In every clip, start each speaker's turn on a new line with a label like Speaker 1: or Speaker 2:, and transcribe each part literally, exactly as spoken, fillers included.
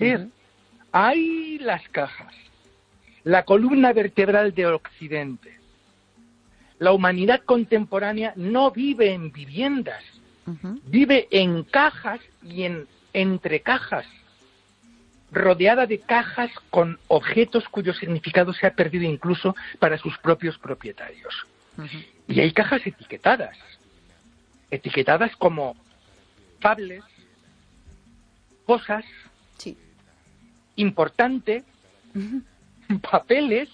Speaker 1: hacer. Uh-huh. Hay las cajas, la columna vertebral de Occidente. La humanidad contemporánea no vive en viviendas, uh-huh. vive en cajas y en entre cajas, rodeada de cajas con objetos cuyo significado se ha perdido incluso para sus propios propietarios. Uh-huh. Y hay cajas etiquetadas, etiquetadas como cables, cosas,
Speaker 2: sí.
Speaker 1: importante,
Speaker 2: uh-huh.
Speaker 1: papeles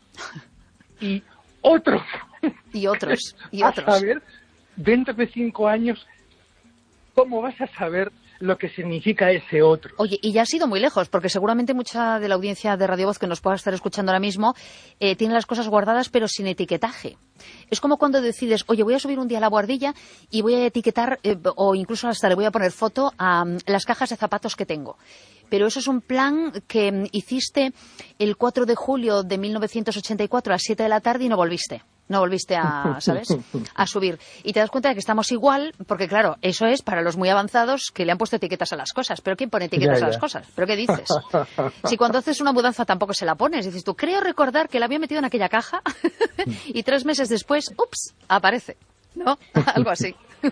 Speaker 1: y otros.
Speaker 2: Y otros, y otros.
Speaker 1: A saber, dentro de cinco años, ¿cómo vas a saber lo que significa ese otro?
Speaker 2: Oye, y ya has ido muy lejos, porque seguramente mucha de la audiencia de Radio Voz que nos pueda estar escuchando ahora mismo eh, tiene las cosas guardadas pero sin etiquetaje. Es como cuando decides, oye, voy a subir un día a la guardilla y voy a etiquetar, eh, o incluso hasta le voy a poner foto a um, las cajas de zapatos que tengo. Pero eso es un plan que um, hiciste el cuatro de julio de mil novecientos ochenta y cuatro a las siete de la tarde y no volviste. No volviste a, ¿sabes?, a subir. Y te das cuenta de que estamos igual, porque claro, eso es para los muy avanzados que le han puesto etiquetas a las cosas. ¿Pero quién pone etiquetas
Speaker 1: ya, ya.
Speaker 2: a las cosas? ¿Pero qué dices? Si cuando haces una mudanza tampoco se la pones. Dices tú, creo recordar que la había metido en aquella caja y tres meses después, ups, aparece. ¿No? Algo así.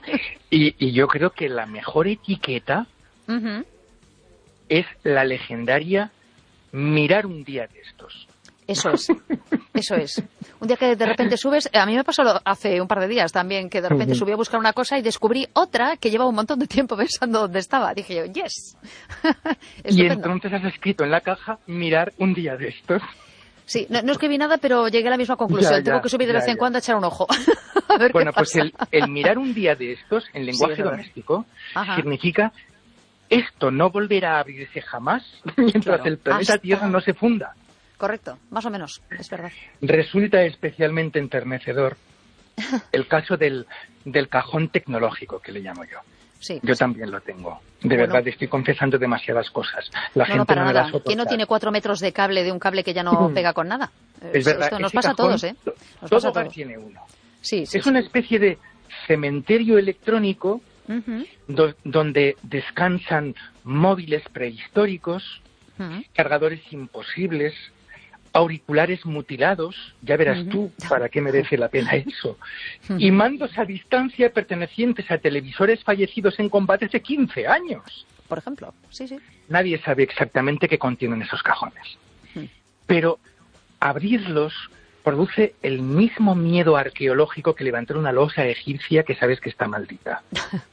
Speaker 1: y, y yo creo que la mejor etiqueta
Speaker 2: uh-huh.
Speaker 1: es la legendaria mirar un día de estos.
Speaker 2: Eso es, eso es. Un día que de repente subes, a mí me pasó hace un par de días también, que de repente subí a buscar una cosa y descubrí otra que llevaba un montón de tiempo pensando dónde estaba. Dije yo, yes.
Speaker 1: Y entonces has escrito en la caja, mirar un día de estos.
Speaker 2: Sí, no, no escribí nada, pero llegué a la misma conclusión. Ya, ya, Tengo que subir de vez en ya. cuando a echar un ojo. A ver
Speaker 1: bueno,
Speaker 2: qué
Speaker 1: pues
Speaker 2: pasa.
Speaker 1: el, el mirar un día de estos, en lenguaje sí, doméstico, Ajá. significa esto no volverá a abrirse jamás mientras claro. el planeta Hasta... Tierra no se funda.
Speaker 2: Correcto, más o menos, es verdad.
Speaker 1: Resulta especialmente enternecedor el caso del, del cajón tecnológico, que le llamo yo.
Speaker 2: Sí,
Speaker 1: yo
Speaker 2: sí.
Speaker 1: también lo tengo. De
Speaker 2: bueno.
Speaker 1: verdad, estoy confesando demasiadas cosas. La
Speaker 2: no,
Speaker 1: gente
Speaker 2: no, para
Speaker 1: no me
Speaker 2: nada.
Speaker 1: va a soportar.
Speaker 2: ¿Quién no tiene cuatro metros de cable de un cable que ya no pega con nada?
Speaker 1: Es verdad,
Speaker 2: Esto nos
Speaker 1: ese
Speaker 2: pasa
Speaker 1: cajón,
Speaker 2: a todos, ¿eh? Nos
Speaker 1: todo
Speaker 2: pasa a
Speaker 1: hogar
Speaker 2: todos.
Speaker 1: tiene uno.
Speaker 2: Sí, sí,
Speaker 1: es
Speaker 2: sí.
Speaker 1: una especie de cementerio electrónico
Speaker 2: uh-huh.
Speaker 1: do, donde descansan móviles prehistóricos,
Speaker 2: uh-huh.
Speaker 1: cargadores imposibles, auriculares mutilados, ya verás uh-huh. tú para qué merece la pena eso, uh-huh. y mandos a distancia pertenecientes a televisores fallecidos en combates de quince años.
Speaker 2: Por ejemplo, sí, sí.
Speaker 1: Nadie sabe exactamente qué contienen esos cajones. Uh-huh. Pero abrirlos produce el mismo miedo arqueológico que levantar una losa egipcia que sabes que está maldita.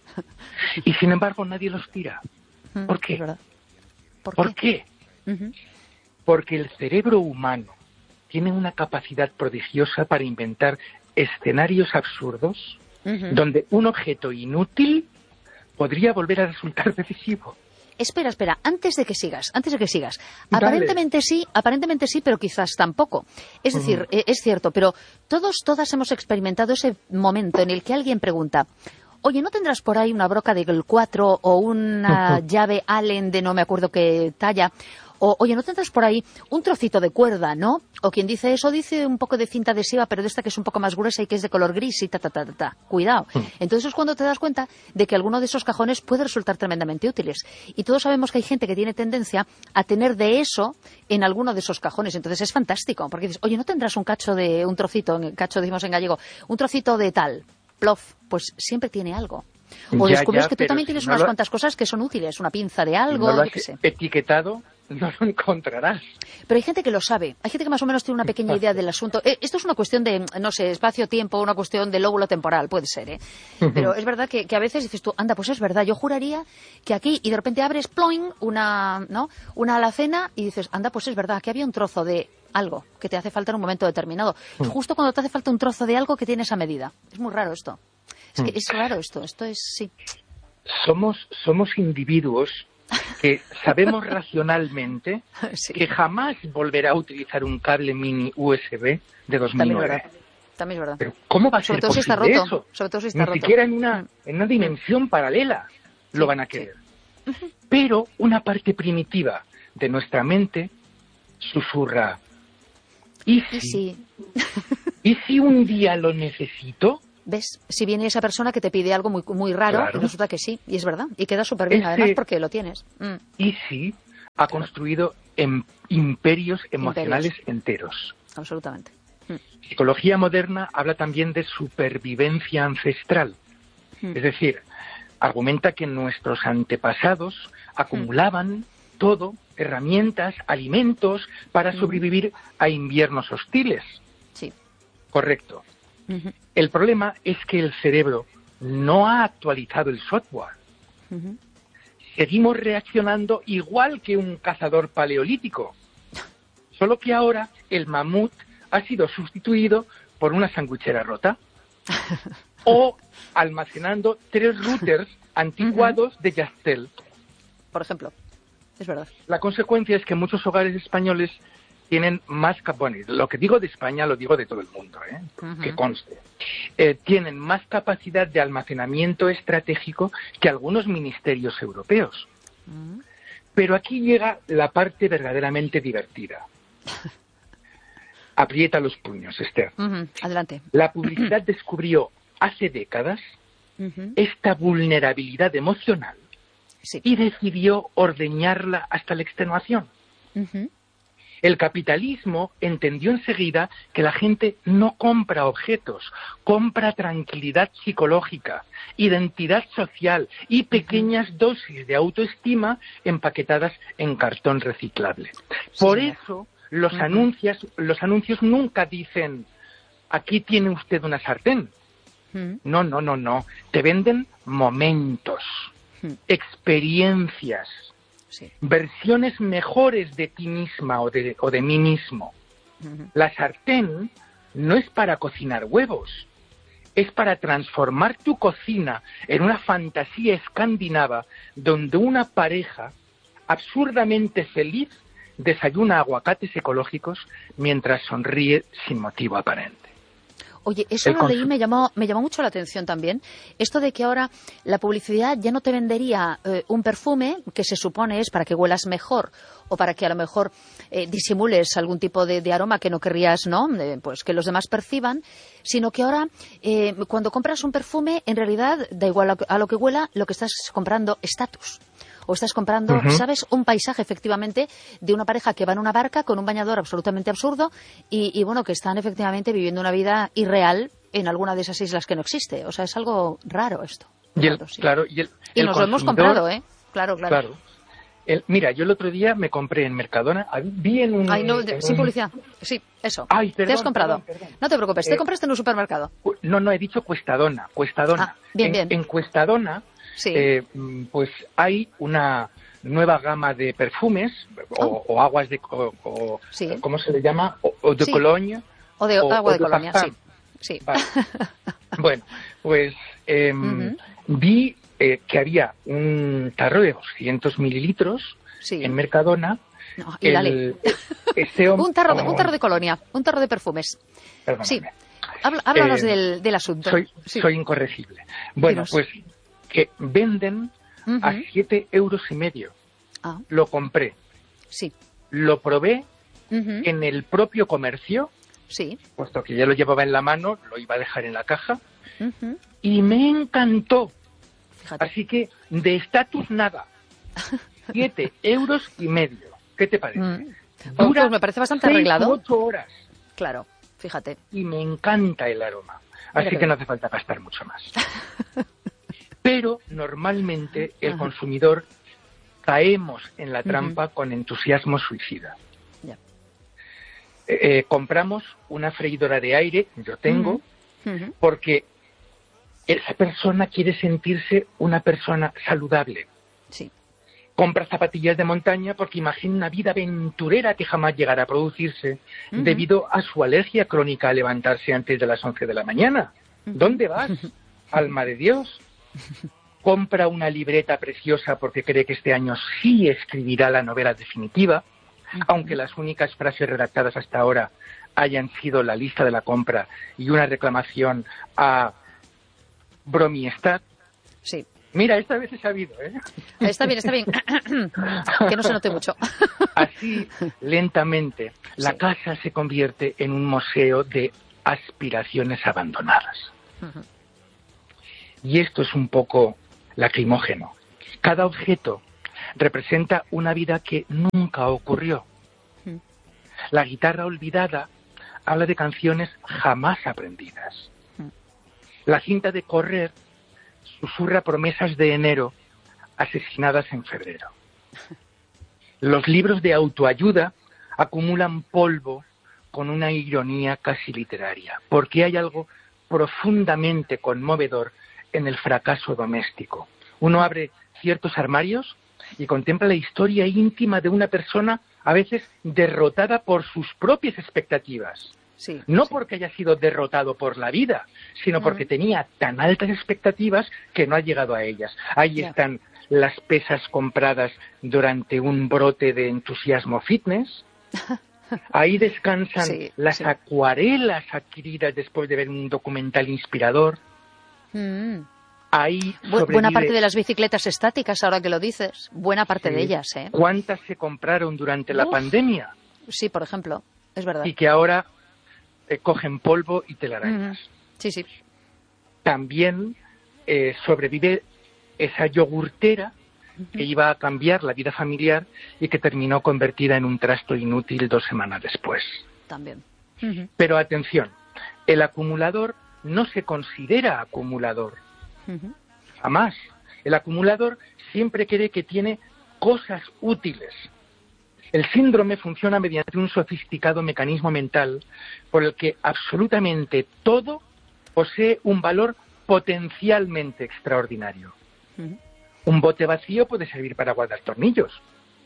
Speaker 1: Y sin embargo nadie los tira.
Speaker 2: Uh-huh.
Speaker 1: ¿Por qué?
Speaker 2: ¿Por,
Speaker 1: ¿Por
Speaker 2: qué?
Speaker 1: qué?
Speaker 2: Uh-huh.
Speaker 1: Porque el cerebro humano tiene una capacidad prodigiosa para inventar escenarios absurdos uh-huh. donde un objeto inútil podría volver a resultar decisivo.
Speaker 2: Espera, espera, antes de que sigas, antes de que sigas. Aparentemente Dale. sí, aparentemente sí, pero quizás tampoco. Es decir, uh-huh. es cierto, pero todos, todas hemos experimentado ese momento en el que alguien pregunta, oye, ¿no tendrás por ahí una broca del cuatro o una uh-huh. llave Allen de no me acuerdo qué talla? O, oye, ¿no tendrás por ahí un trocito de cuerda, no? O quien dice eso dice un poco de cinta adhesiva, pero de esta que es un poco más gruesa y que es de color gris y ta, ta, ta, ta, ta. Cuidado. Entonces es cuando te das cuenta de que alguno de esos cajones puede resultar tremendamente útiles. Y todos sabemos que hay gente que tiene tendencia a tener de eso en alguno de esos cajones. Entonces es fantástico, porque dices, oye, ¿no tendrás un cacho de, un trocito, en cacho decimos en gallego, un trocito de tal? Plof, pues siempre tiene algo. O
Speaker 1: ya,
Speaker 2: descubres
Speaker 1: ya,
Speaker 2: que tú también
Speaker 1: si
Speaker 2: tienes
Speaker 1: no
Speaker 2: unas
Speaker 1: lo...
Speaker 2: cuantas cosas que son útiles, una pinza de algo,
Speaker 1: si no lo
Speaker 2: yo qué
Speaker 1: has
Speaker 2: sé.
Speaker 1: etiquetado, no lo encontrarás.
Speaker 2: Pero hay gente que lo sabe, hay gente que más o menos tiene una pequeña idea del asunto. Eh, esto es una cuestión de, no sé, espacio-tiempo, una cuestión de lóbulo temporal, puede ser, ¿eh? Pero es verdad que, que a veces dices tú, anda, pues es verdad, yo juraría que aquí, y de repente abres, ploing, una, ¿no? una alacena, y dices, anda, pues es verdad, aquí había un trozo de algo que te hace falta en un momento determinado. Es justo cuando te hace falta un trozo de algo que tiene esa medida. Es muy raro esto. Es que es raro esto, esto es, sí.
Speaker 1: Somos, somos individuos que sabemos racionalmente sí. que jamás volverá a utilizar un cable mini U S B de dos mil nueve.
Speaker 2: También es verdad. También es verdad.
Speaker 1: Pero ¿cómo va a
Speaker 2: Sobre
Speaker 1: ser
Speaker 2: todo si
Speaker 1: posible
Speaker 2: está roto.
Speaker 1: eso?
Speaker 2: Sobre todo si está
Speaker 1: Ni
Speaker 2: roto.
Speaker 1: siquiera en una, en una dimensión paralela
Speaker 2: sí,
Speaker 1: lo van a querer.
Speaker 2: Sí.
Speaker 1: Pero una parte primitiva de nuestra mente susurra, ¿y si?
Speaker 2: ¿Y si?
Speaker 1: ¿Y si un día lo necesito?
Speaker 2: ¿Ves? Si viene esa persona que te pide algo muy, muy raro,
Speaker 1: claro.
Speaker 2: y resulta que sí, y es verdad, y queda súper bien,
Speaker 1: Ese...
Speaker 2: además, porque lo tienes. Mm.
Speaker 1: ¿Y si? ha construido em, imperios emocionales
Speaker 2: imperios.
Speaker 1: enteros.
Speaker 2: Absolutamente.
Speaker 1: Psicología moderna habla también de supervivencia ancestral. Mm. Es decir, argumenta que nuestros antepasados acumulaban mm. todo, herramientas, alimentos, para sobrevivir mm. a inviernos hostiles.
Speaker 2: Sí.
Speaker 1: Correcto. Uh-huh. El problema es que el cerebro no ha actualizado el software. Uh-huh. Seguimos reaccionando igual que un cazador paleolítico. Solo que ahora el mamut ha sido sustituido por una sandwichera rota o almacenando tres routers anticuados uh-huh. de Yastel.
Speaker 2: Por ejemplo, es verdad.
Speaker 1: La consecuencia es que muchos hogares españoles tienen más, bueno, lo que digo de España lo digo de todo el mundo, ¿eh? Uh-huh. Que conste. Eh, tienen más capacidad de almacenamiento estratégico que algunos ministerios europeos. Uh-huh. Pero aquí llega la parte verdaderamente divertida. Aprieta los puños, Esther.
Speaker 2: Uh-huh. Adelante.
Speaker 1: La publicidad descubrió hace décadas uh-huh. esta vulnerabilidad emocional sí. y decidió ordeñarla hasta la extenuación. Uh-huh. El capitalismo entendió enseguida que la gente no compra objetos, compra tranquilidad psicológica, identidad social y pequeñas uh-huh. dosis de autoestima empaquetadas en cartón reciclable. Sí, Por señor. eso los, uh-huh. anuncios, los anuncios nunca dicen, aquí tiene usted una sartén. Uh-huh. No, no, no, no. Te venden momentos, uh-huh. experiencias, sí. versiones mejores de ti misma o de, o de mí mismo. Uh-huh. La sartén no es para cocinar huevos, es para transformar tu cocina en una fantasía escandinava donde una pareja absurdamente feliz desayuna aguacates ecológicos mientras sonríe sin motivo aparente.
Speaker 2: Oye, eso lo leí, me llamó, me llamó mucho la atención también. Esto de que ahora la publicidad ya no te vendería eh, un perfume que se supone es para que huelas mejor o para que a lo mejor eh, disimules algún tipo de, de aroma que no querrías, ¿no? Eh, pues que los demás perciban, sino que ahora eh, cuando compras un perfume, en realidad da igual a, a lo que huela, lo que estás comprando estatus. O estás comprando, uh-huh. ¿sabes?, un paisaje, efectivamente, de una pareja que va en una barca con un bañador absolutamente absurdo y, y, bueno, que están efectivamente viviendo una vida irreal en alguna de esas islas que no existe. O sea, es algo raro esto.
Speaker 1: Y el,
Speaker 2: claro, sí.
Speaker 1: claro, y el,
Speaker 2: y
Speaker 1: el
Speaker 2: nos lo hemos comprado, ¿eh? Claro, claro.
Speaker 1: claro. El, mira, yo el otro día me compré en Mercadona, vi en un...
Speaker 2: Ay, no, de,
Speaker 1: en
Speaker 2: sin
Speaker 1: un...
Speaker 2: publicidad. Sí, eso.
Speaker 1: Ay, perdón,
Speaker 2: ¿Te has comprado?
Speaker 1: Perdón, perdón.
Speaker 2: No te preocupes,
Speaker 1: eh,
Speaker 2: te compraste en un supermercado.
Speaker 1: No, no, he dicho Cuestadona, Cuestadona.
Speaker 2: Ah, bien,
Speaker 1: en,
Speaker 2: bien.
Speaker 1: En Cuestadona,
Speaker 2: sí.
Speaker 1: eh, pues hay una nueva gama de perfumes o, oh. o aguas de... O, o, sí. ¿Cómo se le llama? O, o de
Speaker 2: sí.
Speaker 1: colonia.
Speaker 2: O de
Speaker 1: o,
Speaker 2: agua
Speaker 1: o
Speaker 2: de, de colonia, sí. sí.
Speaker 1: Vale. Bueno, pues eh, uh-huh. vi eh, que había un tarro de doscientos mililitros sí. en Mercadona.
Speaker 2: No, y dale.
Speaker 1: El, ese hombre,
Speaker 2: un, tarro de, un tarro de colonia, un tarro de perfumes.
Speaker 1: Perdóname.
Speaker 2: Sí. Habla, háblanos
Speaker 1: eh,
Speaker 2: del, del asunto.
Speaker 1: Soy,
Speaker 2: sí.
Speaker 1: soy incorregible. Bueno, Dinos. Pues que venden uh-huh. a siete euros y medio. Ah. Lo compré.
Speaker 2: Sí.
Speaker 1: Lo probé
Speaker 2: uh-huh.
Speaker 1: en el propio comercio.
Speaker 2: Sí.
Speaker 1: Puesto que ya lo llevaba en la mano, lo iba a dejar en la caja.
Speaker 2: Uh-huh.
Speaker 1: Y me encantó.
Speaker 2: Fíjate.
Speaker 1: Así que de estatus nada. Siete euros y medio. ¿Qué te parece?
Speaker 2: Mm. Dura pues me parece bastante
Speaker 1: seis,
Speaker 2: arreglado.
Speaker 1: ocho horas.
Speaker 2: Claro, fíjate.
Speaker 1: Y me encanta el aroma. Así Mira que, que no hace falta gastar mucho más. Pero normalmente el Ajá. consumidor caemos en la trampa uh-huh. con entusiasmo suicida.
Speaker 2: Ya.
Speaker 1: Eh, eh, compramos una freidora de aire, yo tengo,
Speaker 2: uh-huh. Uh-huh.
Speaker 1: porque esa persona quiere sentirse una persona saludable.
Speaker 2: Sí.
Speaker 1: Compra zapatillas de montaña porque imagina una vida aventurera que jamás llegará a producirse uh-huh. debido a su alergia crónica a levantarse antes de las once de la mañana. Uh-huh. ¿Dónde vas, alma de Dios? Compra una libreta preciosa porque cree que este año sí escribirá la novela definitiva, uh-huh. aunque las únicas frases redactadas hasta ahora hayan sido la lista de la compra y una reclamación a Bromiestat.
Speaker 2: Sí.
Speaker 1: Mira, esta vez he sabido, ¿eh?
Speaker 2: Está bien, está bien. Que no se note mucho.
Speaker 1: Así, lentamente, la sí. casa se convierte en un museo de aspiraciones abandonadas. Uh-huh. Y esto es un poco lacrimógeno. Cada objeto representa una vida que nunca ocurrió. La guitarra olvidada habla de canciones jamás aprendidas. La cinta de correr susurra promesas de enero asesinadas en febrero. Los libros de autoayuda acumulan polvo con una ironía casi literaria, porque hay algo profundamente conmovedor en el fracaso doméstico. Uno abre ciertos armarios y contempla la historia íntima de una persona a veces derrotada por sus propias expectativas.
Speaker 2: Sí,
Speaker 1: no
Speaker 2: sí.
Speaker 1: porque haya sido derrotado por la vida, sino porque
Speaker 2: Mm.
Speaker 1: tenía tan altas expectativas que no ha llegado a ellas. Ahí
Speaker 2: Ya.
Speaker 1: están las pesas compradas durante un brote de entusiasmo fitness. Ahí descansan
Speaker 2: Sí,
Speaker 1: las
Speaker 2: sí.
Speaker 1: acuarelas adquiridas después de ver un documental inspirador.
Speaker 2: Mm.
Speaker 1: Ahí
Speaker 2: Bu-
Speaker 1: sobrevive...
Speaker 2: Buena parte de las bicicletas estáticas, ahora que lo dices. Buena parte
Speaker 1: Sí.
Speaker 2: de ellas, ¿eh?
Speaker 1: ¿Cuántas se compraron durante la
Speaker 2: Uf.
Speaker 1: pandemia?
Speaker 2: Sí, por ejemplo. Es verdad.
Speaker 1: Y que ahora eh, cogen polvo y telarañas.
Speaker 2: Mm. Sí, sí.
Speaker 1: También eh, sobrevive esa yogurtera que iba a cambiar la vida familiar y que terminó convertida en un trasto inútil dos semanas después.
Speaker 2: También. Ujú.
Speaker 1: Pero atención, el acumulador no se considera acumulador.
Speaker 2: Ujú.
Speaker 1: Jamás. El acumulador siempre cree que tiene cosas útiles. El síndrome funciona mediante un sofisticado mecanismo mental por el que absolutamente todo posee un valor potencialmente extraordinario.
Speaker 2: Ujú.
Speaker 1: Un bote vacío puede servir para guardar tornillos.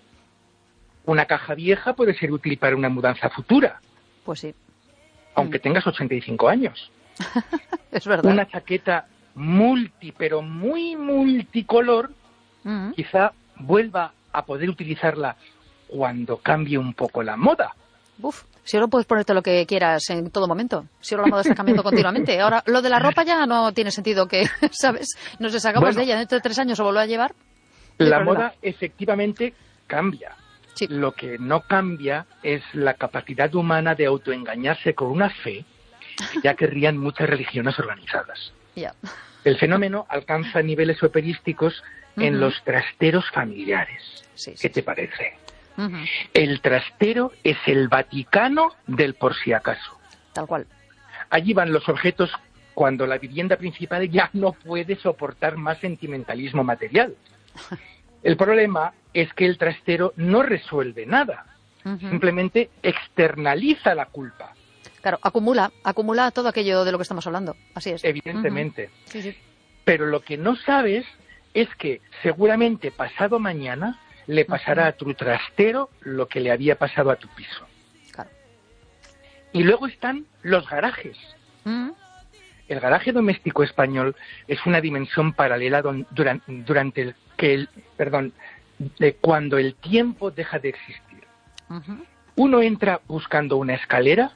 Speaker 1: Una caja vieja puede ser útil para una mudanza futura,
Speaker 2: Pues sí.
Speaker 1: aunque tengas ochenta y cinco años.
Speaker 2: Es verdad.
Speaker 1: Una chaqueta multi, pero muy multicolor,
Speaker 2: Mm.
Speaker 1: quizá vuelva a poder utilizarla cuando cambie un poco la moda.
Speaker 2: Uf, si ahora puedes ponerte lo que quieras en todo momento. Si ahora la moda está cambiando continuamente. Ahora, lo de la ropa ya no tiene sentido que, ¿sabes? Nos deshagamos
Speaker 1: Bueno.
Speaker 2: de ella dentro de tres años o volver a llevar. No hay
Speaker 1: La
Speaker 2: problema.
Speaker 1: moda efectivamente cambia.
Speaker 2: Sí.
Speaker 1: Lo que no cambia es la capacidad humana de autoengañarse con una fe que ya querrían muchas religiones organizadas.
Speaker 2: Ya.
Speaker 1: El fenómeno alcanza niveles operísticos en
Speaker 2: Ujú.
Speaker 1: los trasteros familiares.
Speaker 2: Sí, sí,
Speaker 1: ¿Qué te
Speaker 2: sí.
Speaker 1: parece?
Speaker 2: Ujú.
Speaker 1: El trastero es el Vaticano del por si acaso.
Speaker 2: Tal cual.
Speaker 1: Allí van los objetos cuando la vivienda principal ya no puede soportar más sentimentalismo material. El problema es que el trastero no resuelve nada,
Speaker 2: Ujú.
Speaker 1: simplemente externaliza la culpa,
Speaker 2: Claro, acumula, acumula todo aquello de lo que estamos hablando. Así es.
Speaker 1: evidentemente.
Speaker 2: Ujú. Sí, sí.
Speaker 1: Pero lo que no sabes es que seguramente pasado mañana le pasará a tu trastero lo que le había pasado a tu piso.
Speaker 2: Claro.
Speaker 1: Y luego están los garajes.
Speaker 2: Mm.
Speaker 1: El garaje doméstico español es una dimensión paralela don- duran- durante el que el, perdón, de cuando el tiempo deja de existir.
Speaker 2: Ujú.
Speaker 1: Uno entra buscando una escalera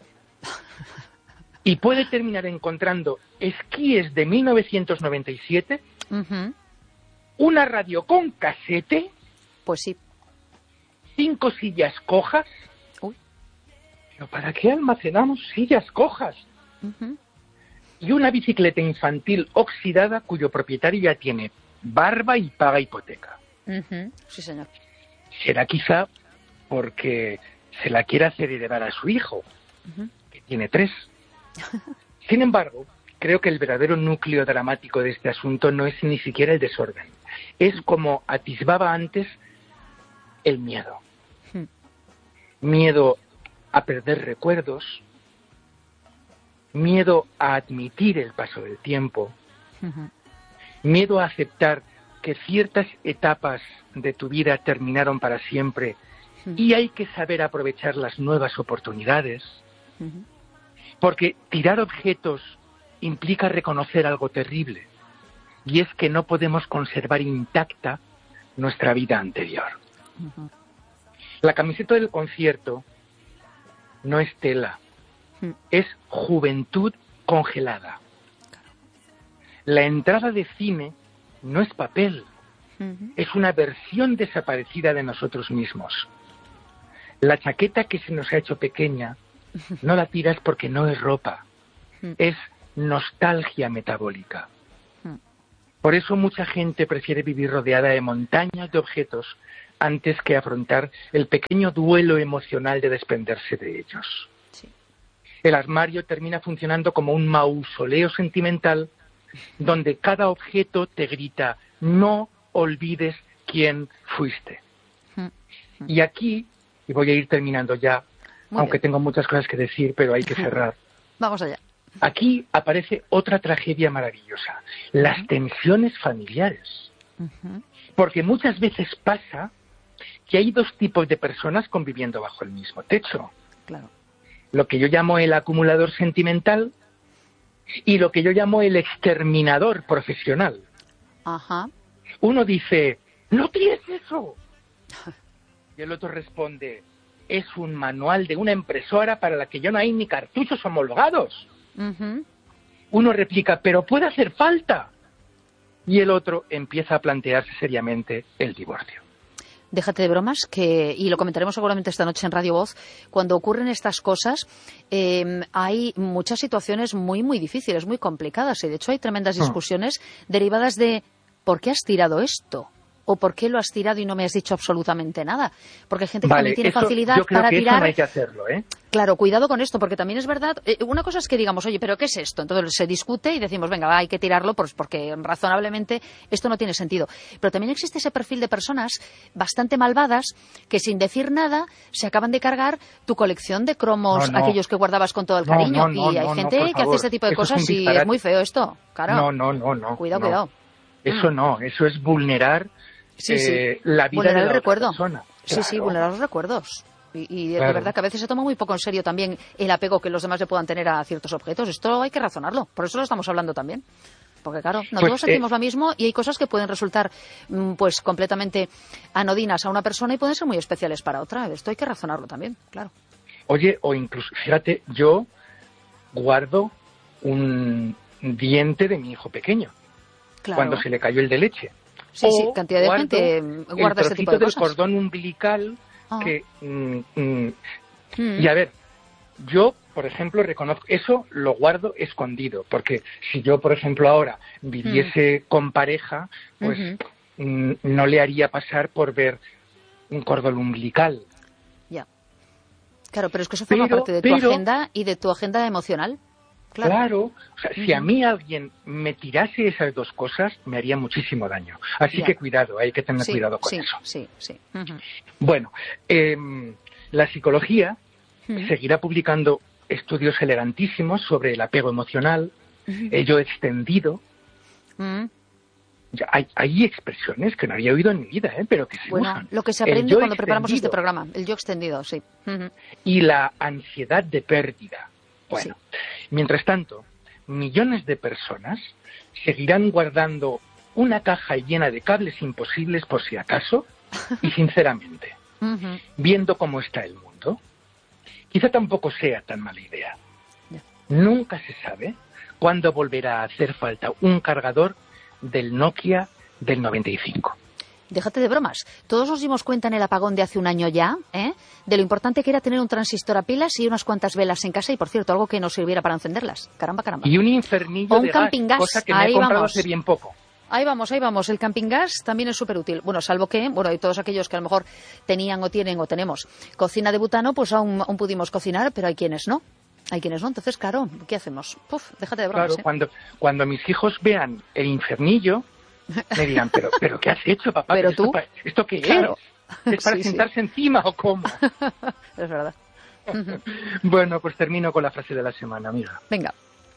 Speaker 1: y puede terminar encontrando esquíes de mil novecientos noventa y siete,
Speaker 2: Ujú.
Speaker 1: una radio con casete,
Speaker 2: Pues sí.
Speaker 1: cinco sillas cojas.
Speaker 2: Uy.
Speaker 1: ¿Pero para qué almacenamos sillas cojas?
Speaker 2: Ujú.
Speaker 1: Y una bicicleta infantil oxidada cuyo propietario ya tiene barba y paga hipoteca.
Speaker 2: Ujú. Sí, señor.
Speaker 1: Será quizá porque se la quiere hacer heredar a su hijo,
Speaker 2: Ujú.
Speaker 1: que tiene tres. Sin embargo, creo que el verdadero núcleo dramático de este asunto no es ni siquiera el desorden. Es como atisbaba antes el miedo.
Speaker 2: Hmm.
Speaker 1: Miedo a perder recuerdos, miedo a admitir el paso del tiempo,
Speaker 2: Ujú.
Speaker 1: miedo a aceptar que ciertas etapas de tu vida terminaron para siempre y hay que saber aprovechar las nuevas oportunidades,
Speaker 2: Ujú.
Speaker 1: porque tirar objetos implica reconocer algo terrible, y es que no podemos conservar intacta nuestra vida anterior.
Speaker 2: Ujú.
Speaker 1: La camiseta del concierto no es tela,
Speaker 2: Mm.
Speaker 1: es juventud congelada. La entrada de cine no es papel,
Speaker 2: Ujú.
Speaker 1: es una versión desaparecida de nosotros mismos. La chaqueta que se nos ha hecho pequeña no la tiras porque no es ropa,
Speaker 2: Mm.
Speaker 1: es nostalgia metabólica.
Speaker 2: Mm.
Speaker 1: Por eso mucha gente prefiere vivir rodeada de montañas de objetos antes que afrontar el pequeño duelo emocional de desprenderse de ellos. Sí. El armario termina funcionando como un mausoleo sentimental donde cada objeto te grita: no olvides quién fuiste. Mm. Y aquí, y voy a ir terminando ya, Muy aunque bien. tengo muchas cosas que decir, pero hay que cerrar.
Speaker 2: Vamos allá.
Speaker 1: Aquí aparece otra tragedia maravillosa, las uh-huh. tensiones familiares. Uh-huh. Porque muchas veces pasa que hay dos tipos de personas conviviendo bajo el mismo techo.
Speaker 2: Claro.
Speaker 1: Lo que yo llamo el acumulador sentimental y lo que yo llamo el exterminador profesional.
Speaker 2: Ajá.
Speaker 1: Uno dice: ¡no tienes eso! Y el otro responde: es un manual de una impresora para la que ya no hay ni cartuchos homologados. Uh-huh. Uno replica: pero puede hacer falta. Y el otro empieza a plantearse seriamente el divorcio.
Speaker 2: Déjate de bromas, que y lo comentaremos seguramente esta noche en Radio Voz. Cuando ocurren estas cosas, eh, hay muchas situaciones muy, muy difíciles, muy complicadas. Y de hecho hay tremendas discusiones uh. derivadas de ¿por qué has tirado esto? ¿O por qué lo has tirado y no me has dicho absolutamente nada? Porque hay gente que
Speaker 1: vale,
Speaker 2: también tiene
Speaker 1: eso,
Speaker 2: facilidad
Speaker 1: yo creo
Speaker 2: para
Speaker 1: que
Speaker 2: tirar.
Speaker 1: Eso no hay que hacerlo, ¿eh?
Speaker 2: Claro, cuidado con esto, porque también es verdad. Eh, una cosa es que digamos, oye, ¿pero qué es esto? Entonces se discute y decimos, venga, va, hay que tirarlo pues, porque razonablemente esto no tiene sentido. Pero también existe ese perfil de personas bastante malvadas que sin decir nada se acaban de cargar tu colección de cromos,
Speaker 1: no, no.
Speaker 2: aquellos que guardabas con todo el cariño.
Speaker 1: No, no, no,
Speaker 2: y hay
Speaker 1: no,
Speaker 2: gente
Speaker 1: no,
Speaker 2: que
Speaker 1: favor.
Speaker 2: hace este tipo de
Speaker 1: eso
Speaker 2: cosas
Speaker 1: es
Speaker 2: y es muy feo esto. Claro.
Speaker 1: No, no, no, no.
Speaker 2: Cuidado,
Speaker 1: no.
Speaker 2: cuidado.
Speaker 1: Eso no, eso es vulnerar
Speaker 2: Sí, sí.
Speaker 1: Eh, la vida
Speaker 2: vulnerar
Speaker 1: de la
Speaker 2: el recuerdo.
Speaker 1: persona.
Speaker 2: Sí,
Speaker 1: Claro.
Speaker 2: sí, vulnerar los recuerdos. Y, y de,
Speaker 1: claro.
Speaker 2: de verdad que a veces se toma muy poco en serio también el apego que los demás le puedan tener a ciertos objetos. Esto hay que razonarlo. Por eso lo estamos hablando también. Porque claro, no
Speaker 1: pues,
Speaker 2: todos sentimos
Speaker 1: eh,
Speaker 2: lo mismo y hay cosas que pueden resultar pues completamente anodinas a una persona y pueden ser muy especiales para otra. Esto hay que razonarlo también, claro.
Speaker 1: Oye, o incluso, fíjate, yo guardo un diente de mi hijo pequeño. Claro. Cuando se le cayó el de leche.
Speaker 2: Sí, o sí, cantidad de gente guarda este tipo de cosas.
Speaker 1: El cordón umbilical
Speaker 2: ah.
Speaker 1: que... Mm, mm, mm. Y a ver, yo, por ejemplo, reconozco... Eso lo guardo escondido, porque si yo, por ejemplo, ahora viviese mm. con pareja, pues uh-huh. mm, no le haría pasar por ver un cordón umbilical.
Speaker 2: Ya. Claro, pero es que eso forma
Speaker 1: pero,
Speaker 2: parte de
Speaker 1: pero,
Speaker 2: tu agenda y de tu agenda emocional. Claro,
Speaker 1: claro. O sea, uh-huh. si a mí alguien me tirase esas dos cosas, me haría muchísimo daño. Así yeah. que cuidado, hay que tener
Speaker 2: sí,
Speaker 1: cuidado con
Speaker 2: sí,
Speaker 1: eso.
Speaker 2: Sí, sí. Uh-huh.
Speaker 1: Bueno, eh, la psicología uh-huh. seguirá publicando estudios elegantísimos sobre el apego emocional, uh-huh. ello extendido. Uh-huh. Ya, hay, hay expresiones que no había oído en mi vida, ¿eh? Pero que se
Speaker 2: bueno,
Speaker 1: usan.
Speaker 2: Lo que se aprende cuando extendido. preparamos este programa, el yo extendido, sí. Uh-huh.
Speaker 1: Y la ansiedad de pérdida. Bueno, sí. Mientras tanto, millones de personas seguirán guardando una caja llena de cables imposibles por si acaso y sinceramente, uh-huh. viendo cómo está el mundo, quizá tampoco sea tan mala idea. Yeah. Nunca se sabe cuándo volverá a hacer falta un cargador del Nokia del noventa y cinco.
Speaker 2: Déjate de bromas. Todos nos dimos cuenta en el apagón de hace un año ya, ¿eh? de lo importante que era tener un transistor a pilas y unas cuantas velas en casa y, por cierto, algo que nos sirviera para encenderlas. Caramba, caramba.
Speaker 1: Y un infernillo
Speaker 2: o un
Speaker 1: de
Speaker 2: camping
Speaker 1: gas,
Speaker 2: gas,
Speaker 1: cosa que me
Speaker 2: ahí
Speaker 1: he comprado
Speaker 2: vamos.
Speaker 1: hace bien poco.
Speaker 2: Ahí vamos, ahí vamos. El camping gas también es súper útil. Bueno, salvo que, bueno, y todos aquellos que a lo mejor tenían o tienen o tenemos cocina de butano, pues aún, aún pudimos cocinar, pero hay quienes no. Hay quienes no. Entonces, claro, ¿qué hacemos? Puf, déjate de bromas.
Speaker 1: Claro,
Speaker 2: ¿eh?
Speaker 1: cuando, cuando mis hijos vean el infernillo, me dirán, ¿pero, pero qué has hecho, papá?
Speaker 2: ¿Pero
Speaker 1: ¿Esto,
Speaker 2: tú?
Speaker 1: pa, ¿Esto qué
Speaker 2: claro.
Speaker 1: es? ¿Es para
Speaker 2: sí,
Speaker 1: sentarse
Speaker 2: sí.
Speaker 1: encima o cómo?
Speaker 2: Es verdad.
Speaker 1: Bueno, pues termino con la frase de la semana, amiga.
Speaker 2: Venga.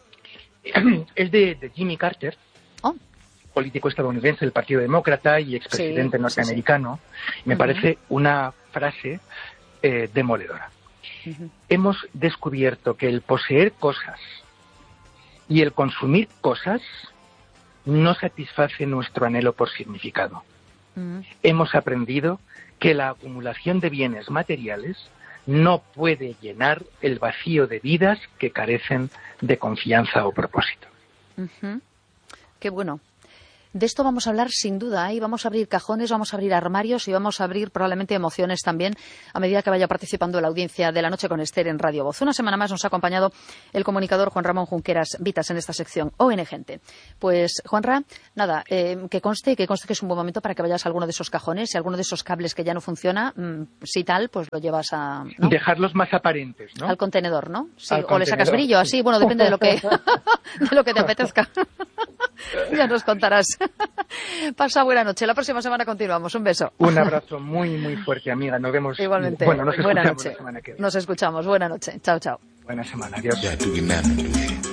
Speaker 1: Es de, de Jimmy Carter,
Speaker 2: oh.
Speaker 1: político estadounidense del Partido Demócrata y expresidente
Speaker 2: sí,
Speaker 1: norteamericano.
Speaker 2: Sí, sí.
Speaker 1: Me
Speaker 2: uh-huh.
Speaker 1: parece una frase eh, demoledora. Uh-huh. Hemos descubierto que el poseer cosas y el consumir cosas no satisface nuestro anhelo por significado. Uh-huh. Hemos aprendido que la acumulación de bienes materiales no puede llenar el vacío de vidas que carecen de confianza o propósito.
Speaker 2: Uh-huh. Qué bueno. De esto vamos a hablar sin duda, ¿eh? Y vamos a abrir cajones, vamos a abrir armarios y vamos a abrir probablemente emociones también a medida que vaya participando la audiencia de La Noche con Esther en Radio Voz. Una semana más nos ha acompañado el comunicador Juan Ramón Junqueras Vitas en esta sección O N Gente. Pues, Juanra, nada, eh, que conste, que conste que es un buen momento para que vayas a alguno de esos cajones, si alguno de esos cables que ya no funciona, mmm, si tal, pues lo llevas a... ¿no?
Speaker 1: Dejarlos más aparentes, ¿no?
Speaker 2: Al contenedor, ¿no? Sí,
Speaker 1: Al
Speaker 2: o le sacas brillo,
Speaker 1: sí.
Speaker 2: así, bueno, depende de lo que, de lo que te apetezca. Ya nos contarás. Pasa buena noche. La próxima semana continuamos. Un beso.
Speaker 1: Un abrazo muy, muy fuerte, amiga. Nos vemos.
Speaker 2: Igualmente.
Speaker 1: Bueno, nos
Speaker 2: buena
Speaker 1: escuchamos
Speaker 2: noche.
Speaker 1: la semana que viene.
Speaker 2: Nos escuchamos. Buena noche. Chao, chao.
Speaker 1: Buena semana. Adiós.
Speaker 3: Ya tu guinano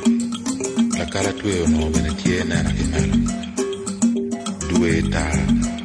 Speaker 3: tuye. La cara tuye no viene tiene na guinano. Dueta.